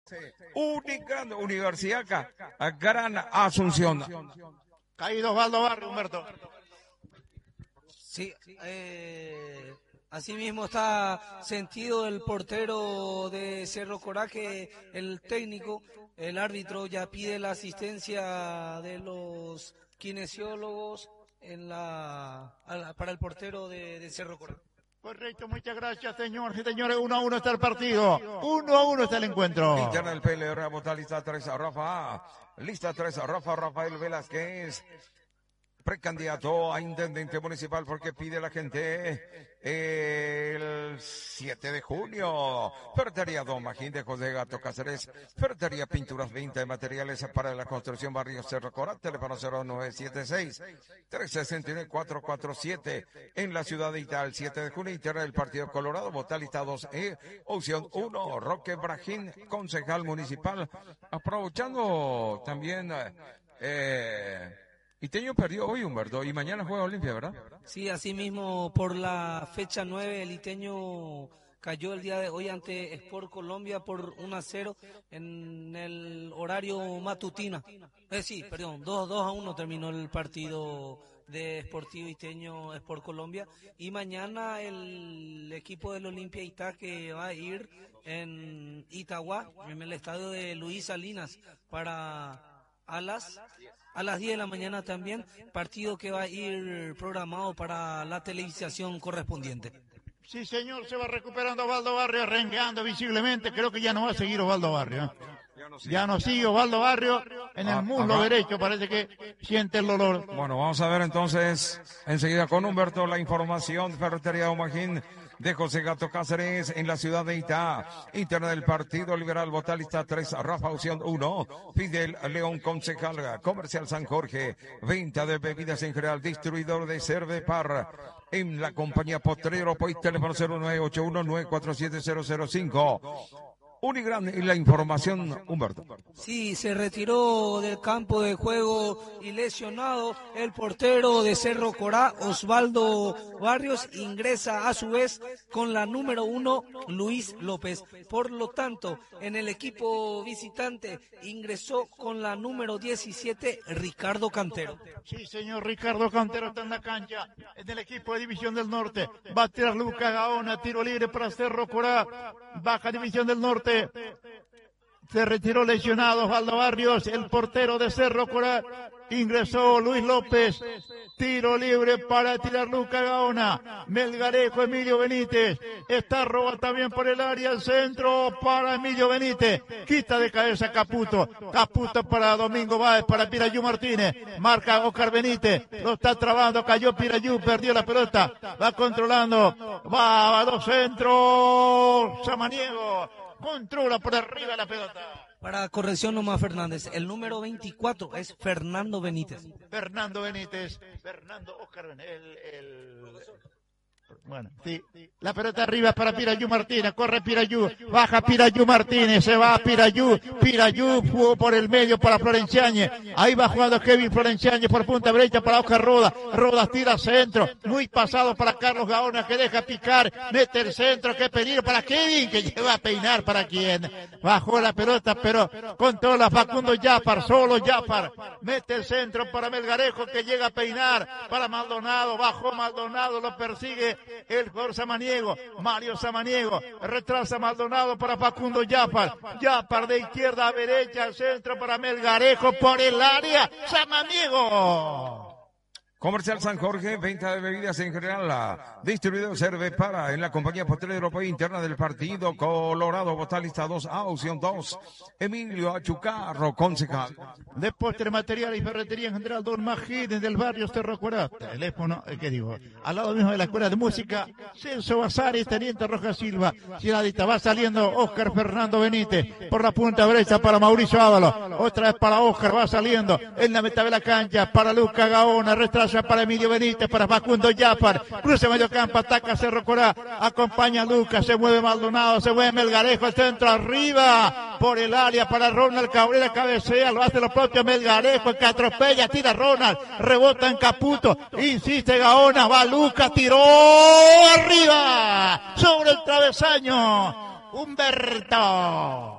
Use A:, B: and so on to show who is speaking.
A: Unicran, Universidad Gran Asunción.
B: Caído Osvaldo Barrio, Humberto.
C: Sí, asimismo está sentido el portero de Cerro Coraje, el técnico, el árbitro ya pide la asistencia de los kinesiólogos para el portero de Cerro Coraje.
B: Correcto, muchas gracias, señores y señores. 1-1 está el partido. 1-1 está el encuentro.
A: Interna del PLR, vota lista 3 a Rafa. Lista 3 a Rafael Velázquez. Precandidato a intendente municipal porque pide la gente el 7 de junio. Ferretería Don Magín de José Gato Cáceres. Ferretería Pinturas 20 de materiales para la construcción Barrio Cerro Corá. Teléfono 0976-369-447 en la ciudad de Itá. El 7 de junio, interna del Partido Colorado. Vota lista 2E, opción 1. Roque Brajín, concejal municipal. Aprovechando también... Iteño perdió hoy, Humberto, y mañana juega Olimpia, ¿verdad?
C: Sí, así mismo por la fecha 9 el Iteño cayó el día de hoy ante Sport Colombia por 1-0 en el horario matutina. 2-1 terminó el partido de Sportivo Iteño Sport Colombia, y mañana el equipo del Olimpia Itá que va a ir en Itagua, en el estadio de Luis Salinas, para a las 10 de la mañana también, partido que va a ir programado para la televisación correspondiente.
B: Sí, señor, se va recuperando Osvaldo Barrio, rengueando visiblemente. Creo que ya no va a seguir Osvaldo Barrio. Ya no sigue Osvaldo Barrio en el muslo derecho, parece que siente el dolor.
A: Bueno, vamos a ver entonces enseguida con Humberto la información. Ferretería Omajín de José Gato Cáceres en la ciudad de Itá. Interna del Partido Liberal, Botalista 3, Rafa Opción 1, Fidel León Concejal, Comercial San Jorge, venta de bebidas en general, distribuidor de Cervepar, en la compañía Potrero, pues teléfono 0981-947-005. Unigran y la información, Humberto.
C: Sí, se retiró del campo de juego y lesionado el portero de Cerro Corá, Osvaldo Barrios, ingresa a su vez con la número 1, Luis López. Por lo tanto, en el equipo visitante ingresó con la número 17, Ricardo Cantero.
B: Sí, señor, Ricardo Cantero está en la cancha, en el equipo de División del Norte. Va a tirar Lucas Gaona, tiro libre para Cerro Corá, baja División del Norte. Se retiró lesionado Osvaldo Barrios, el portero de Cerro Corá. Ingresó Luis López, tiro libre para tirar Lucas Gaona. Melgarejo, Emilio Benítez, está roba también por el área, el centro para Emilio Benítez, quita de cabeza Caputo para Domingo Báez, para Pirayú Martínez, marca Oscar Benítez, lo está trabando, cayó Pirayú, perdió la pelota, va controlando, va a dos centros, Samaniego, controla por arriba la pelota.
C: Para corrección nomás, Fernández, el número 24 es Fernando Benítez.
B: Fernando Oscar Benítez, bueno, sí. La pelota arriba para Pirayú Martínez, corre Pirayú, baja Pirayú Martínez, se va Pirayú jugó por el medio para Florenciáñez, ahí va jugando Kevin Florenciáñez por punta derecha para Oscar Rodas tira centro, muy pasado para Carlos Gaona que deja picar, mete el centro, qué peligro para Kevin que llega a peinar para quien bajó la pelota, pero controla Facundo Jáfar, solo Jáfar, mete el centro para Melgarejo que llega a peinar para Maldonado, bajó Maldonado, lo persigue el jugador Mario Samaniego, retrasa Maldonado para Facundo Jáfar de izquierda a derecha, al centro para Melgarejo por el área, Samaniego.
A: Comercial San Jorge, venta de bebidas en general, distribuidor Cervepara en la compañía Potrero Europea interna del Partido Colorado, Botalista 2A, opción 2, Emilio Achucarro, concejal.
B: De postre, material y ferretería en general, Don Magín del barrio Cerro Corá. Teléfono, al lado mismo de la Escuela de Música, Celso Basares, Teniente Rojas Silva, Ciudadita, va saliendo Oscar Fernando Benítez, por la punta derecha para Mauricio Ávalo, otra vez para Oscar, va saliendo en la mitad de la cancha, para Lucas Gaona, retrasa para Emilio Benítez, para Facundo Jáfar, cruce medio campo, ataca Cerro Corá, acompaña a Lucas, se mueve Maldonado, se mueve Melgarejo, el centro arriba, por el área para Ronald Cabrera, cabecea, lo hace lo propio Melgarejo, que atropella, tira Ronald, rebota en Caputo, insiste Gaona, va Lucas, tiró arriba, sobre el travesaño, Humberto.